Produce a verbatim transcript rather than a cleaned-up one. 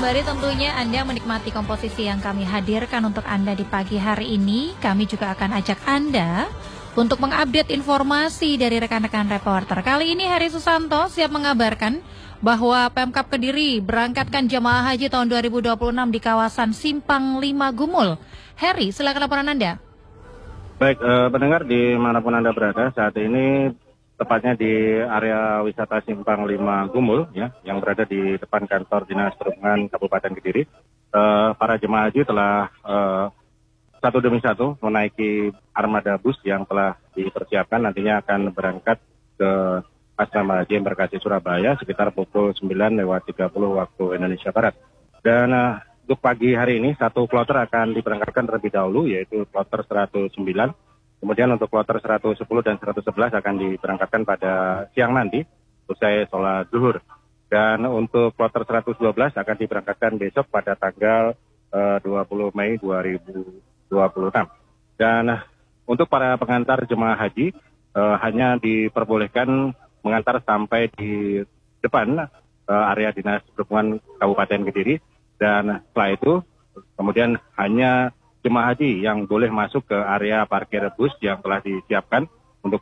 kembali tentunya Anda menikmati komposisi yang kami hadirkan untuk Anda di pagi hari ini. Kami juga akan ajak Anda untuk mengupdate informasi dari rekan-rekan reporter. Kali ini Heri Susanto siap mengabarkan bahwa Pemkab Kediri berangkatkan jemaah haji tahun dua ribu dua puluh enam di kawasan Simpang lima Gumul. Heri, silakan laporan Anda. Baik, eh, pendengar dimanapun Anda berada saat ini, tepatnya di area wisata Simpang lima Gumul, ya, yang berada di depan kantor Dinas Perhubungan Kabupaten Kediri. Eh, para jemaah haji telah eh, satu demi satu menaiki armada bus yang telah dipersiapkan, nantinya akan berangkat ke Asrama Haji Embarkasi Surabaya sekitar pukul sembilan lewat tiga puluh waktu Indonesia Barat. Dan uh, untuk pagi hari ini satu kloter akan diberangkatkan terlebih dahulu, yaitu kloter seratus sembilan. Kemudian untuk kloter seratus sepuluh dan seratus sebelas akan diberangkatkan pada siang nanti usai sholat zuhur. Dan untuk kloter seratus dua belas akan diberangkatkan besok pada tanggal uh, dua puluh Mei dua ribu dua puluh enam. Dan uh, untuk para pengantar jemaah haji uh, hanya diperbolehkan mengantar sampai di depan uh, area Dinas Perhubungan Kabupaten Kediri, dan setelah itu kemudian hanya jemaah haji yang boleh masuk ke area parkir bus yang telah disiapkan